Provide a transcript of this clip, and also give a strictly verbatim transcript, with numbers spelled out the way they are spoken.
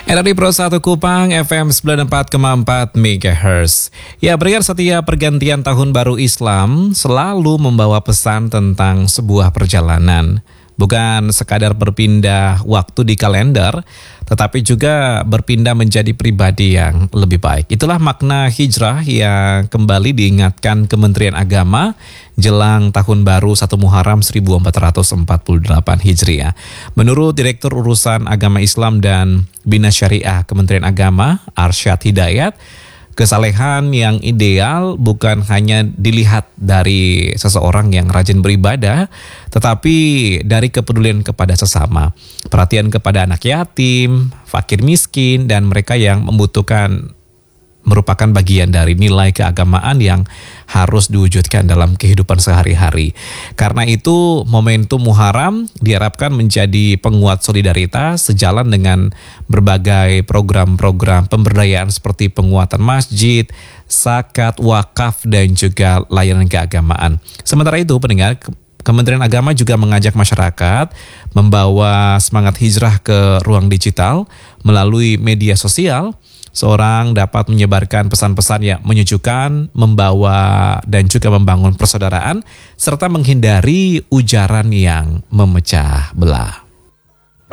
R R I Pro satu Kupang F M sembilan puluh empat koma empat MHz. Ya, berikan setiap pergantian tahun baru Islam selalu membawa pesan tentang sebuah perjalanan. Bukan sekadar berpindah waktu di kalender, tetapi juga berpindah menjadi pribadi yang lebih baik. Itulah makna hijrah yang kembali diingatkan Kementerian Agama jelang Tahun Baru satu Muharram seribu empat ratus empat puluh delapan Hijriah. Menurut Direktur Urusan Agama Islam dan Bina Syariah Kementerian Agama, Arsyad Hidayat, kesalehan yang ideal bukan hanya dilihat dari seseorang yang rajin beribadah, tetapi dari kepedulian kepada sesama, perhatian kepada anak yatim, fakir miskin, dan mereka yang membutuhkan merupakan bagian dari nilai keagamaan yang harus diwujudkan dalam kehidupan sehari-hari. Karena itu, momentum Muharram diharapkan menjadi penguat solidaritas sejalan dengan berbagai program-program pemberdayaan seperti penguatan masjid, zakat, wakaf, dan juga layanan keagamaan. Sementara itu, pendengar, Kementerian Agama juga mengajak masyarakat membawa semangat hijrah ke ruang digital melalui media sosial. Seorang dapat menyebarkan pesan-pesan yang menyejukkan, membawa dan juga membangun persaudaraan, serta menghindari ujaran yang memecah belah.